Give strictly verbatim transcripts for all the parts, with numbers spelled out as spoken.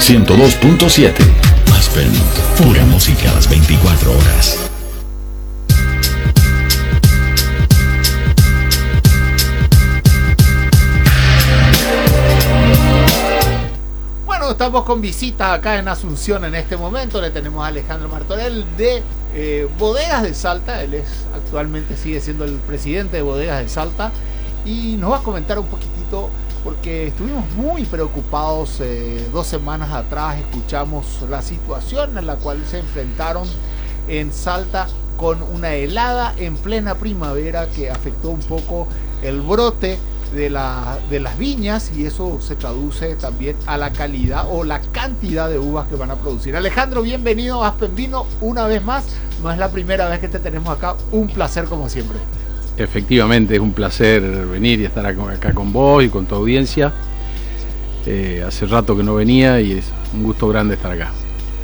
ciento dos punto siete. Aspen, pura música a las veinticuatro horas. Bueno, estamos con visita acá en Asunción en este momento. Le tenemos a Alejandro Martorell de eh, Bodegas de Salta. Él es actualmente sigue siendo el presidente de Bodegas de Salta y nos va a comentar un poquitito porque estuvimos muy preocupados eh, dos semanas atrás. Escuchamos la situación en la cual se enfrentaron en Salta con una helada en plena primavera que afectó un poco el brote de, la, de las viñas, y eso se traduce también a la calidad o la cantidad de uvas que van a producir. Alejandro, bienvenido a Aspen Vino una vez más. No es la primera vez que te tenemos acá. Un placer como siempre. Efectivamente, es un placer venir y estar acá con vos y con tu audiencia. Eh, hace rato que no venía y es un gusto grande estar acá.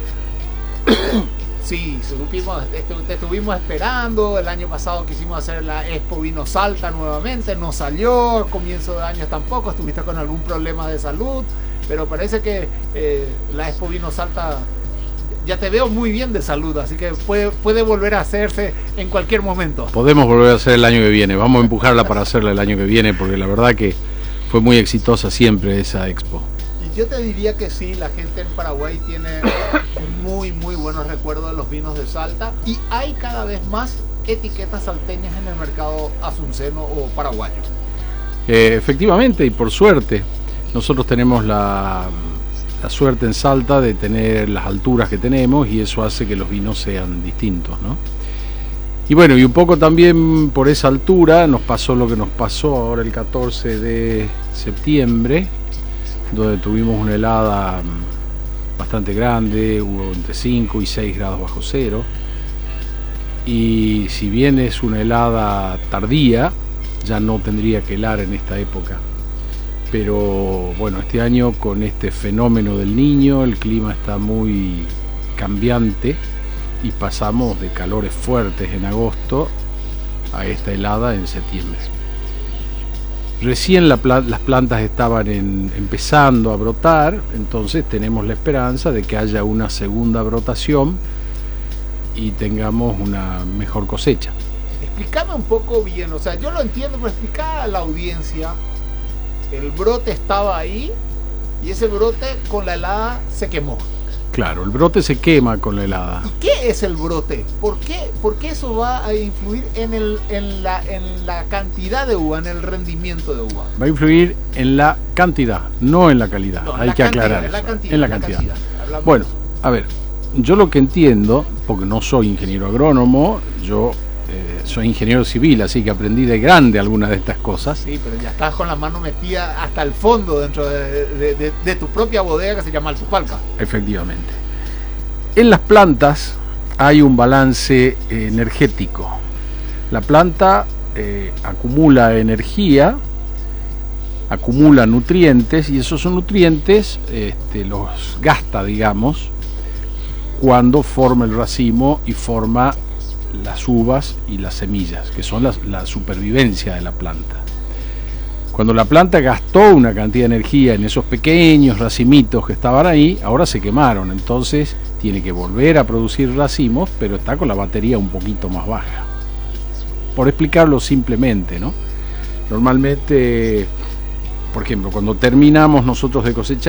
Sí, supimos, te estuvimos esperando. El año pasado quisimos hacer la Expo Vino Salta nuevamente, no salió. Comienzo de año tampoco, estuviste con algún problema de salud, pero parece que eh, la Expo Vino Salta, ya te veo muy bien de salud, así que puede, puede volver a hacerse en cualquier momento. Podemos volver a hacer el año que viene, vamos a empujarla para hacerla el año que viene, porque la verdad que fue muy exitosa siempre esa Expo. Yo te diría que sí, la gente en Paraguay tiene muy muy buenos recuerdos de los vinos de Salta, y hay cada vez más etiquetas salteñas en el mercado asunceno o paraguayo. Eh, efectivamente, y por suerte, nosotros tenemos la, la suerte en Salta de tener las alturas que tenemos, y eso hace que los vinos sean distintos, ¿no? Y bueno, y un poco también por esa altura nos pasó lo que nos pasó ahora el catorce de septiembre, donde tuvimos una helada bastante grande, hubo entre cinco y seis grados bajo cero, y si bien es una helada tardía, ya no tendría que helar en esta época, pero bueno, este año con este fenómeno del Niño, el clima está muy cambiante y pasamos de calores fuertes en agosto a esta helada en septiembre. Recién la pla las plantas estaban en, empezando a brotar, entonces tenemos la esperanza de que haya una segunda brotación y tengamos una mejor cosecha. Explícame un poco bien, o sea, yo lo entiendo, pero explicar a la audiencia. El brote estaba ahí y ese brote con la helada se quemó. Claro, el brote se quema con la helada. ¿Y qué es el brote? ¿Por qué, por qué eso va a influir en, el, en, la, en la cantidad de uva, en el rendimiento de uva? Va a influir en la cantidad, no en la calidad. No, Hay la que cantidad, aclarar en la eso. cantidad, En la en la cantidad. cantidad. Bueno, a ver, yo lo que entiendo, porque no soy ingeniero agrónomo, yo eh, soy ingeniero civil, así que aprendí de grande algunas de estas cosas. Sí, pero ya estás con la mano metida hasta el fondo dentro de, de, de, de tu propia bodega que se llama Altupalca. Efectivamente. En las plantas hay un balance eh, energético. La planta eh, acumula energía, acumula nutrientes, y esos nutrientes este, los gasta, digamos, cuando forma el racimo y forma las uvas y las semillas, que son la, la supervivencia de la planta. Cuando la planta gastó una cantidad de energía en esos pequeños racimitos que estaban ahí, ahora se quemaron, entonces tiene que volver a producir racimos, pero está con la batería un poquito más baja. Por explicarlo simplemente, ¿no? Normalmente, por ejemplo, cuando terminamos nosotros de cosechar,